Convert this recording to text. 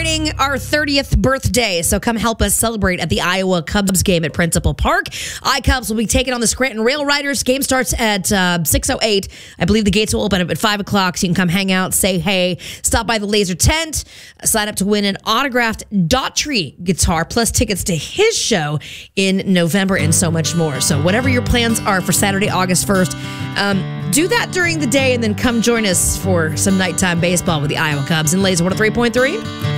celebrating our 30th birthday, so come help us celebrate at the Iowa Cubs game at Principal Park. iCubs will be taking on the Scranton Rail Riders. Game starts at 6:08. I believe the gates will open up at 5 o'clock, so you can come hang out, say hey, stop by the Laser Tent, sign up to win an autographed Daughtry guitar, plus tickets to his show in November, and so much more. So whatever your plans are for Saturday, August 1st, do that during the day and then come join us for some nighttime baseball with the Iowa Cubs and Laser 103.3.